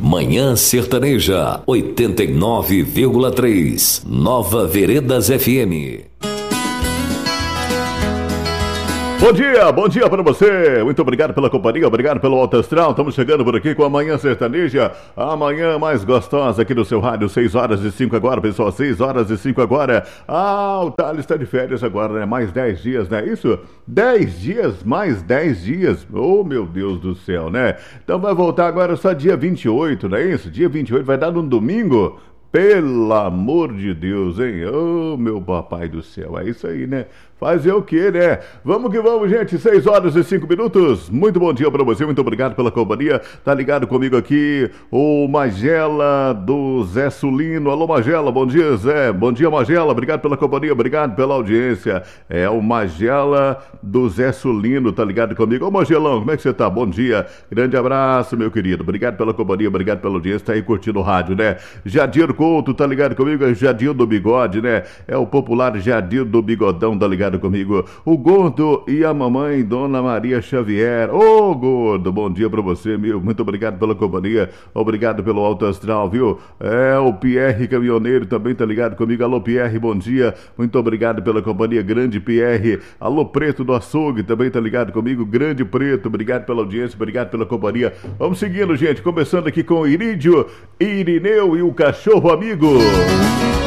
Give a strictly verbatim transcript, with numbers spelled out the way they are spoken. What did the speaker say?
Manhã Sertaneja, oitenta e nove vírgula três, Nova Veredas F M. Bom dia, bom dia para você. Muito obrigado pela companhia, obrigado pelo Alto Astral. Estamos chegando por aqui com a Manhã Sertaneja, a manhã mais gostosa aqui no seu rádio. seis horas e cinco agora, pessoal, seis horas e cinco agora. Ah, o Thales está de férias agora, né? Mais dez dias, né? Isso? dez dias, mais dez dias. Oh, meu Deus do céu, né? Então vai voltar agora só dia vinte e oito, não é isso? Dia vinte e oito vai dar num domingo? Pelo amor de Deus, hein? Oh, meu papai do céu, é isso aí, né? Fazer o quê, né? Vamos que vamos, gente. seis horas e cinco minutos. Muito bom dia pra você. Muito obrigado pela companhia. Tá ligado comigo aqui o Magela do Zé Sulino. Alô, Magela. Bom dia, Zé. Bom dia, Magela. Obrigado pela companhia. Obrigado pela audiência. É o Magela do Zé Sulino. Tá ligado comigo? Ô, Magelão, como é que você tá? Bom dia. Grande abraço, meu querido. Obrigado pela companhia. Obrigado pela audiência. Tá aí curtindo o rádio, né? Jadir Couto, tá ligado comigo? É Jadir do Bigode, né? É o popular Jadir do Bigodão, tá ligado comigo, o Gordo e a mamãe Dona Maria Xavier. Ô, Gordo, bom dia pra você, meu, muito obrigado pela companhia, obrigado pelo Alto Astral, viu? É, o Pierre Caminhoneiro também tá ligado comigo. Alô, Pierre, bom dia, muito obrigado pela companhia, grande Pierre. Alô, Preto do Açougue, também tá ligado comigo, grande Preto, obrigado pela audiência, obrigado pela companhia. Vamos seguindo, gente, começando aqui com Irídio, Irineu e o Cachorro Amigo.